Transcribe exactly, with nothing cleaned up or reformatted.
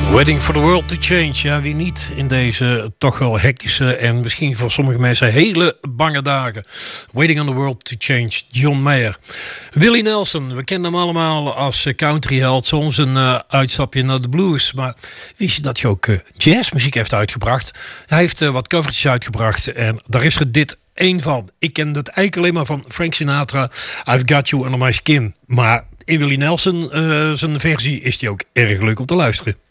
Waiting for the world to change. Ja, wie niet in deze toch wel hectische en misschien voor sommige mensen hele bange dagen. Waiting on the world to change. John Mayer. Willie Nelson, we kennen hem allemaal als countryheld. Soms een uh, uitstapje naar de blues. Maar wist je dat hij ook uh, jazzmuziek heeft uitgebracht? Hij heeft uh, wat covertjes uitgebracht en daar is er dit één van. Ik ken het eigenlijk alleen maar van Frank Sinatra. I've Got You Under My Skin. Maar in Willie Nelson uh, zijn versie is die ook erg leuk om te luisteren.